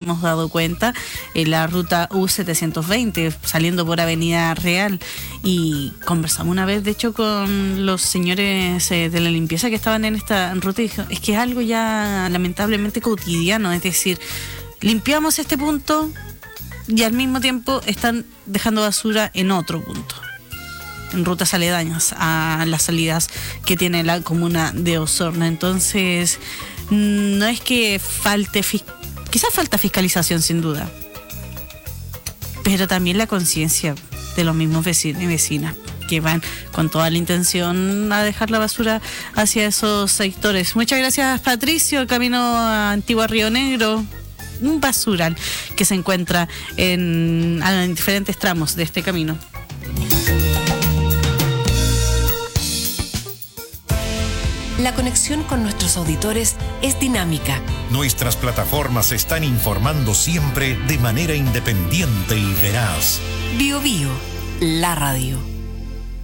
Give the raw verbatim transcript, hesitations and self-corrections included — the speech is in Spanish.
hemos dado cuenta, en la ruta U setecientos veinte, saliendo por Avenida Real. Y conversamos una vez, de hecho, con los señores eh, de la limpieza que estaban en esta ruta y dijeron, es que es algo ya lamentablemente cotidiano, es decir, limpiamos este punto y al mismo tiempo están dejando basura en otro punto, en rutas aledañas a las salidas que tiene la comuna de Osorno. Entonces, no es que falte, quizás falta fiscalización sin duda, pero también la conciencia de los mismos vecinos y vecinas que van con toda la intención a dejar la basura hacia esos sectores. Muchas gracias, Patricio. Camino a Antigua Río Negro, un basural que se encuentra en, en diferentes tramos de este camino. La conexión con nuestros auditores es dinámica. Nuestras plataformas están informando siempre de manera independiente y veraz. Bio Bio, la radio.